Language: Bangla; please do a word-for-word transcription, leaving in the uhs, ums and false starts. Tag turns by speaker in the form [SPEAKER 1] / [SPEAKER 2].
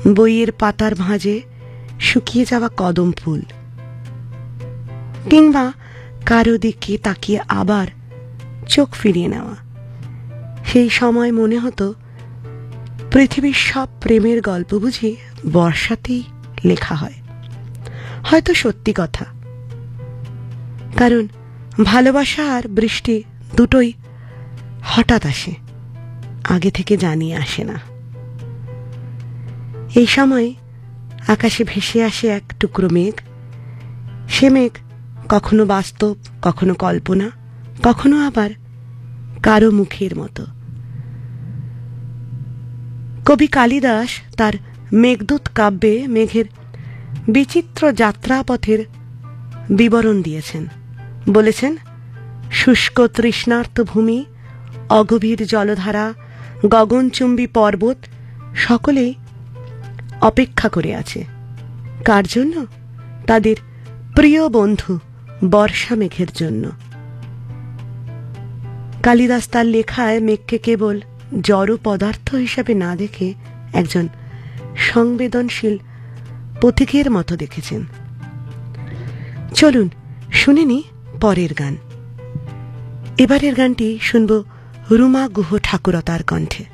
[SPEAKER 1] বইয়ের পাতার ভাঁজে শুকিয়ে যাওয়া কদম ফুল, কিংবা কারো দিকে তাকিয়ে আবার চোখ ফিরিয়ে নেওয়া। সেই সময় মনে হতো পৃথিবীর সব প্রেমের গল্প বুঝি বর্ষাতেই লেখা হয়। হয়তো সত্যি কথা, কারণ ভালোবাসা আর বৃষ্টি দুটোই হঠাৎ আসে, আগে থেকে জানিয়ে আসে না। এই সময় আকাশে ভেসে আসে এক টুকরো মেঘ। সে মেঘ কখনো বাস্তব, কখনো কল্পনা, কখনো আবার কারো মুখের মতো। কবি কালিদাস তার মেঘদূত কাব্যে মেঘের বিচিত্র যাত্রাপথের বিবরণ দিয়েছেন। বলেছেন, শুষ্ক তৃষ্ণার্ত ভূমি, অগভীর জলধারা, গগনচুম্বী পর্বত সকলেই অপেক্ষা করে আছে। কার জন্য? তাদের প্রিয় বন্ধু বর্ষা মেঘের জন্য। কালিদাস তার লেখায় মেঘকে কেবল জড় পদার্থ হিসাবে না দেখে একজন সংবেদনশীল পথিকের মতো দেখেছেন। চলুন শুনে নি পরের গান। এবারের গানটি শুনব রুমা গুহ ঠাকুরতার কণ্ঠে।